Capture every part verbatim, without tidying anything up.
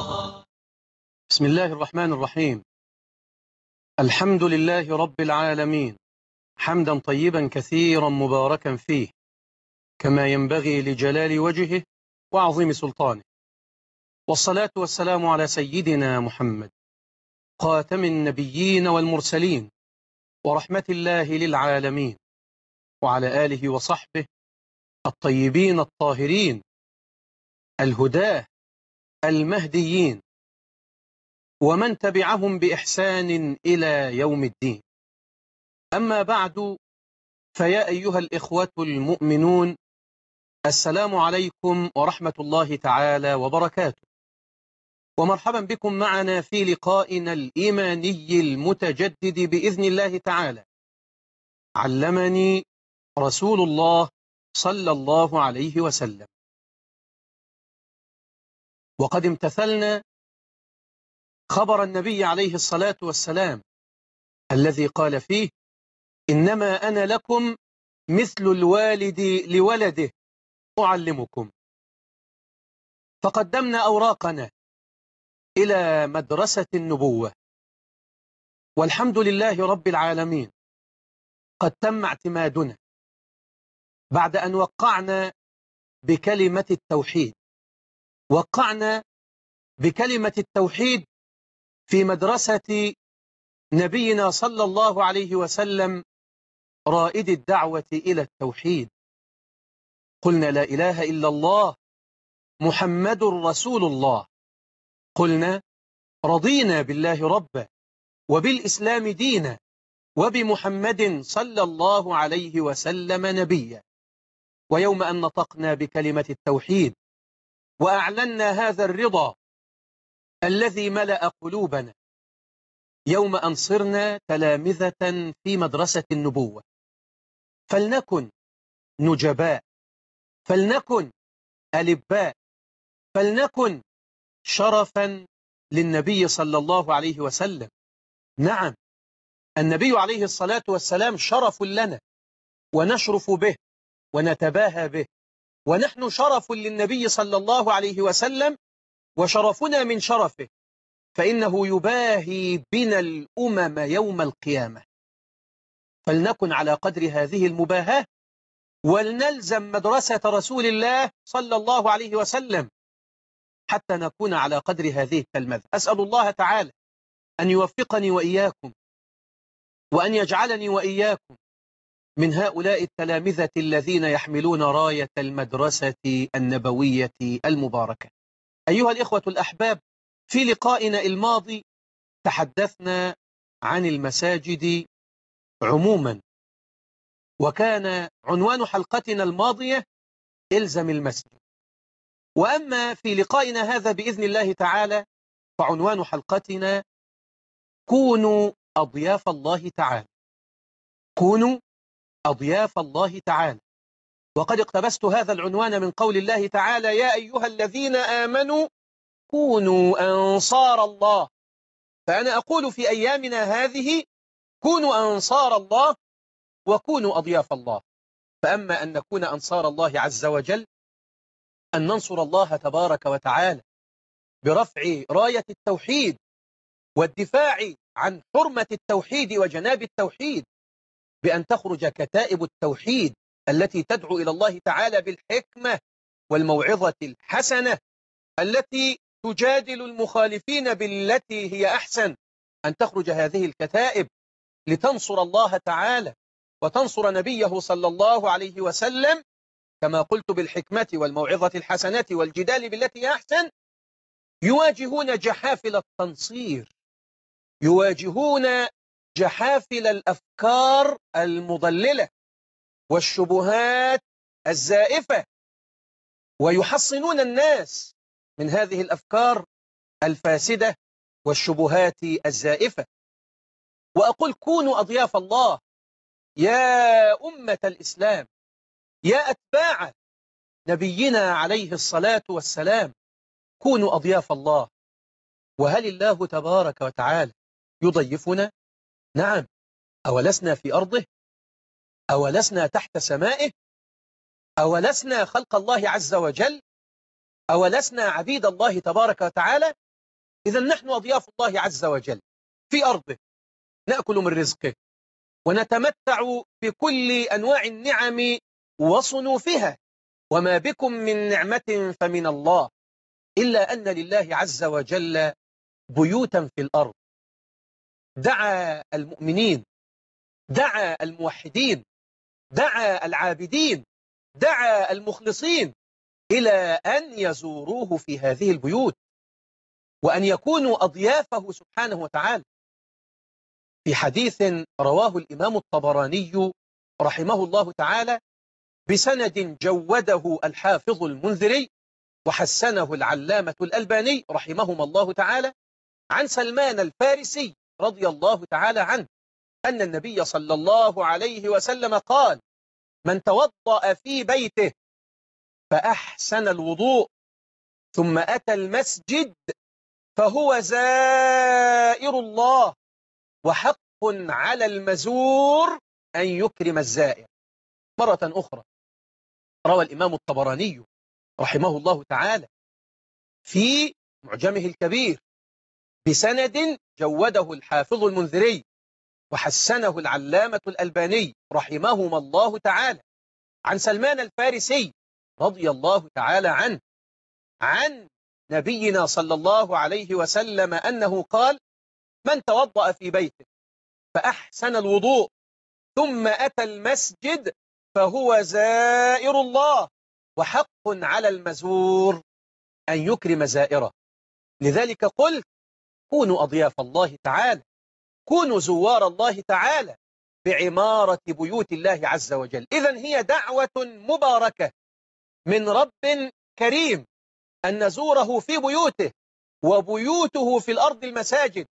بسم الله الرحمن الرحيم. الحمد لله رب العالمين، حمدا طيبا كثيرا مباركا فيه، كما ينبغي لجلال وجهه وعظيم سلطانه. والصلاة والسلام على سيدنا محمد، خاتم النبيين والمرسلين، ورحمة الله للعالمين، وعلى آله وصحبه الطيبين الطاهرين الهداة المهديين، ومن تبعهم بإحسان إلى يوم الدين. أما بعد، فيا أيها الإخوة المؤمنون، السلام عليكم ورحمة الله تعالى وبركاته، ومرحبا بكم معنا في لقائنا الإيماني المتجدد بإذن الله تعالى. علمني رسول الله صلى الله عليه وسلم. وقد امتثلنا خبر النبي عليه الصلاة والسلام الذي قال فيه: إنما أنا لكم مثل الوالد لولده أعلمكم. فقدمنا أوراقنا إلى مدرسة النبوة، والحمد لله رب العالمين، قد تم اعتمادنا بعد أن وقعنا بكلمة التوحيد. وقعنا بكلمة التوحيد في مدرسة نبينا صلى الله عليه وسلم، رائد الدعوة إلى التوحيد. قلنا لا إله إلا الله محمد رسول الله. قلنا رضينا بالله ربا، وبالإسلام دينا، وبمحمد صلى الله عليه وسلم نبيا. ويوم أن نطقنا بكلمة التوحيد وأعلنا هذا الرضا الذي ملأ قلوبنا، يوم أن صرنا تلامذة في مدرسة النبوة، فلنكن نجباء، فلنكن ألباء، فلنكن شرفا للنبي صلى الله عليه وسلم. نعم، النبي عليه الصلاة والسلام شرف لنا، ونشرف به ونتباهى به، ونحن شرف للنبي صلى الله عليه وسلم، وشرفنا من شرفه، فإنه يباهي بنا الأمم يوم القيامة. فلنكن على قدر هذه المباهاة، ولنلزم مدرسة رسول الله صلى الله عليه وسلم حتى نكون على قدر هذه التلمذة. أسأل الله تعالى أن يوفقني وإياكم، وأن يجعلني وإياكم من هؤلاء التلامذة الذين يحملون راية المدرسة النبوية المباركة. أيها الإخوة الأحباب، في لقائنا الماضي تحدثنا عن المساجد عموما، وكان عنوان حلقتنا الماضية إلزم المسجد. وأما في لقائنا هذا بإذن الله تعالى، فعنوان حلقتنا كونوا أضياف الله تعالى. كونوا أضياف الله تعالى. وقد اقتبست هذا العنوان من قول الله تعالى: يا أيها الذين آمنوا كونوا أنصار الله. فأنا أقول في أيامنا هذه: كونوا أنصار الله، وكونوا أضياف الله. فأما أن نكون أنصار الله عز وجل، أن ننصر الله تبارك وتعالى برفع راية التوحيد، والدفاع عن حرمة التوحيد وجناب التوحيد، بأن تخرج كتائب التوحيد التي تدعو إلى الله تعالى بالحكمة والموعظة الحسنة، التي تجادل المخالفين بالتي هي أحسن. أن تخرج هذه الكتائب لتنصر الله تعالى وتنصر نبيه صلى الله عليه وسلم، كما قلت، بالحكمة والموعظة الحسنة والجدال بالتي هي أحسن. يواجهون جحافل التنصير، يواجهون جحافل الأفكار المضللة والشبهات الزائفة، ويحصنون الناس من هذه الأفكار الفاسدة والشبهات الزائفة. وأقول: كونوا أضياف الله يا أمة الإسلام، يا أتباع نبينا عليه الصلاة والسلام، كونوا أضياف الله. وهل الله تبارك وتعالى يضيفنا؟ نعم. أولسنا في أرضه؟ أولسنا تحت سمائه؟ أولسنا خلق الله عز وجل؟ أولسنا عبيد الله تبارك وتعالى؟ إذا نحن أضياف الله عز وجل في أرضه، نأكل من رزقه ونتمتع بكل أنواع النعم وصنوفها، وما بكم من نعمة فمن الله، إلا أن لله عز وجل بيوتا في الأرض. دعا المؤمنين، دعا الموحدين، دعا العابدين، دعا المخلصين إلى أن يزوروه في هذه البيوت وأن يكونوا أضيافه سبحانه وتعالى. في حديث رواه الإمام الطبراني رحمه الله تعالى بسند جوده الحافظ المنذري وحسنه العلامة الألباني رحمهما الله تعالى، عن سلمان الفارسي رضي الله تعالى عنه أن النبي صلى الله عليه وسلم قال: من توضأ في بيته فأحسن الوضوء ثم أتى المسجد فهو زائر الله، وحق على المزور أن يكرم الزائر. مرة أخرى روى الإمام الطبراني رحمه الله تعالى في معجمه الكبير بسند جوده الحافظ المنذري وحسنه العلامة الألباني رحمهما الله تعالى، عن سلمان الفارسي رضي الله تعالى عنه عن نبينا صلى الله عليه وسلم أنه قال: من توضأ في بيته فأحسن الوضوء ثم أتى المسجد فهو زائر الله، وحق على المزور أن يكرم زائره. لذلك قلت: كونوا أضياف الله تعالى، كونوا زوار الله تعالى بعمارة بيوت الله عز وجل. إذن هي دعوة مباركة من رب كريم أن نزوره في بيوته، وبيوته في الأرض المساجد،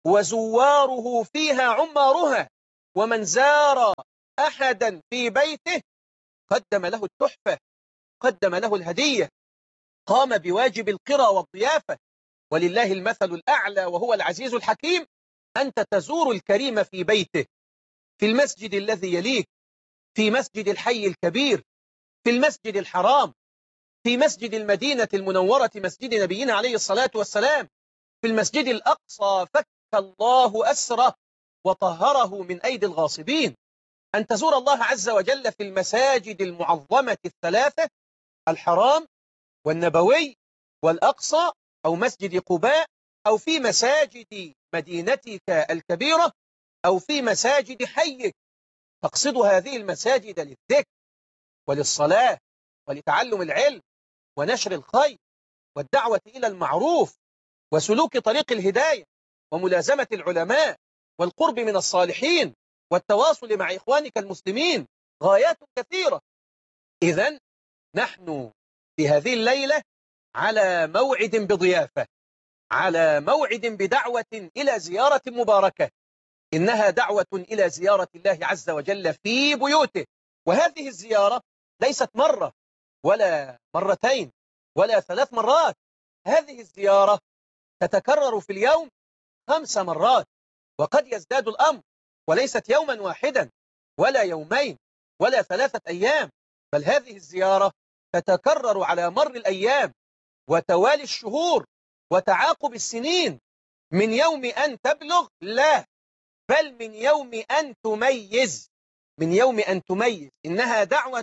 وزواره فيها عمارها، ومن زار أحدا في بيته قدم له التحفة، قدم له الهدية، قام بواجب القرى والضيافة. ولله المثل الأعلى وهو العزيز الحكيم. أنت تزور الكريم في بيته، في المسجد الذي يليك، في مسجد الحي الكبير، في المسجد الحرام، في مسجد المدينة المنورة مسجد نبينا عليه الصلاة والسلام، في المسجد الأقصى فك الله أسره وطهره من أيدي الغاصبين. أن تزور الله عز وجل في المساجد المعظمة الثلاثة: الحرام والنبوي والأقصى، أو مسجد قباء، أو في مساجد مدينتك الكبيرة، أو في مساجد حيك. تقصد هذه المساجد للذكر وللصلاة ولتعلم العلم ونشر الخير والدعوة إلى المعروف وسلوك طريق الهداية وملازمة العلماء والقرب من الصالحين والتواصل مع إخوانك المسلمين. غايات كثيرة. إذن نحن في هذه الليلة على موعد بضيافة، على موعد بدعوة إلى زيارة مباركة. إنها دعوة إلى زيارة الله عز وجل في بيوته. وهذه الزيارة ليست مرة ولا مرتين ولا ثلاث مرات، هذه الزيارة تتكرر في اليوم خمس مرات، وقد يزداد الأمر، وليست يوما واحدا ولا يومين ولا ثلاثة أيام، بل هذه الزيارة تتكرر على مر الأيام وتوالي الشهور وتعاقب السنين، من يوم أن تبلغ، لا، بل من يوم أن تميز، من يوم أن تميز. إنها دعوة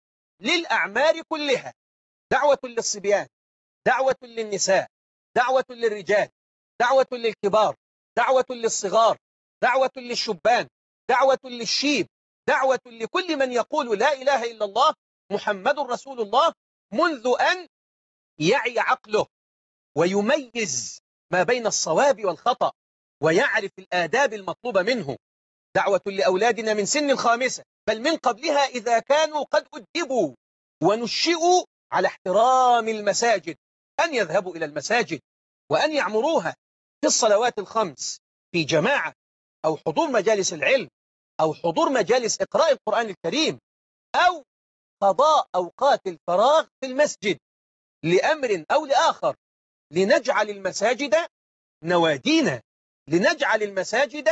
للأعمار كلها، دعوة للصبيان، دعوة للنساء، دعوة للرجال، دعوة للكبار، دعوة للصغار، دعوة للشبان، دعوة للشيب، دعوة لكل من يقول لا إله إلا الله محمد رسول الله، منذ أن يعي عقله ويميز ما بين الصواب والخطأ ويعرف الآداب المطلوبة منه. دعوة لأولادنا من سن الخامسة، بل من قبلها إذا كانوا قد أدبوا ونشئوا على احترام المساجد، أن يذهبوا إلى المساجد وأن يعمروها في الصلوات الخمس في جماعة، أو حضور مجالس العلم، أو حضور مجالس إقراء القرآن الكريم، أو قضاء أوقات الفراغ في المسجد لأمر أو لآخر. لنجعل المساجد نوادينا، لنجعل المساجد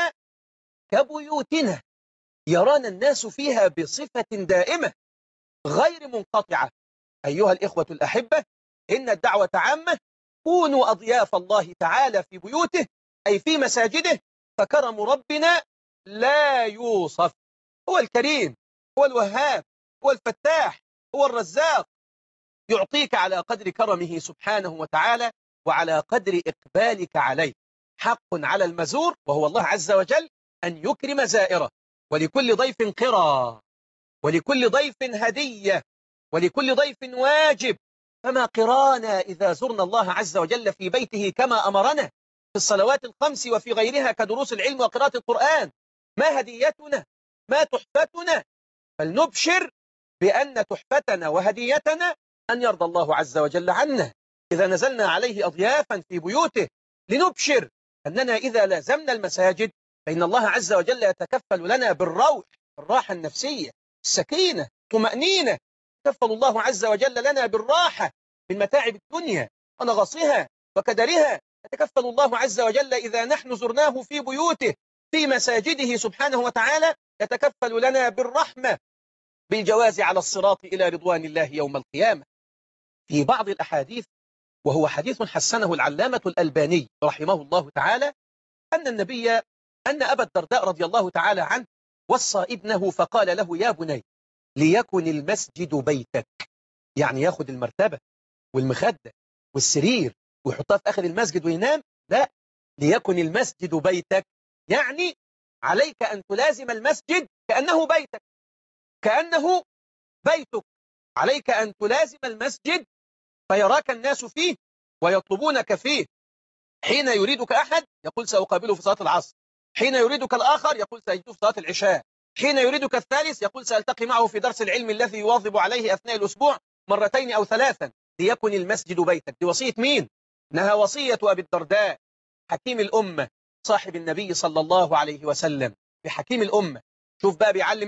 كبيوتنا يرانا الناس فيها بصفة دائمة غير منقطعة. أيها الإخوة الأحبة، إن الدعوة عامة، كونوا أضياف الله تعالى في بيوته أي في مساجده، فكرم ربنا لا يوصف. هو الكريم، هو الوهاب، هو الفتاح، هو الرزاق، يعطيك على قدر كرمه سبحانه وتعالى وعلى قدر إقبالك عليه. حق على المزور وهو الله عز وجل أن يكرم زائره، ولكل ضيف قرى، ولكل ضيف هدية، ولكل ضيف واجب. فما قرانا إذا زرنا الله عز وجل في بيته كما أمرنا في الصلوات الخمس وفي غيرها كدروس العلم وقراءة القرآن؟ ما هديتنا؟ ما تحفتنا؟ فلنبشر بأن تحفتنا وهديتنا أن يرضى الله عز وجل عنا إذا نزلنا عليه أضيافا في بيوته. لنبشر أننا إذا لازمنا المساجد فإن الله عز وجل يتكفل لنا بالروح، الراحة النفسية، السكينة، طمأنينة. يتكفل الله عز وجل لنا بالراحة من متاعب الدنيا ونغصها وكدرها. يتكفل الله عز وجل إذا نحن زرناه في بيوته في مساجده سبحانه وتعالى، يتكفل لنا بالرحمة، بالجواز على الصراط إلى رضوان الله يوم القيامة. في بعض الأحاديث، وهو حديث حسنه العلامة الألباني رحمه الله تعالى، أن النبي أن أبا الدرداء رضي الله تعالى عنه وصى ابنه فقال له: يا بني، ليكن المسجد بيتك. يعني ياخد المرتبة والمخدة والسرير ويحطها في آخر المسجد وينام؟ لا، ليكن المسجد بيتك، يعني عليك أن تلازم المسجد كأنه بيتك، كأنه بيتك. عليك أن تلازم المسجد فيراك الناس فيه ويطلبونك فيه. حين يريدك أحد يقول سأقابله في صلاة العصر، حين يريدك الآخر يقول سأجده في صلاة العشاء، حين يريدك الثالث يقول سألتقي معه في درس العلم الذي يواظب عليه أثناء الأسبوع مرتين أو ثلاثا. ليكن المسجد بيتك. دي وصية مين؟ إنها وصية أبي الدرداء حكيم الأمة صاحب النبي صلى الله عليه وسلم. بحكيم الأمة. شوف بقى بيعلم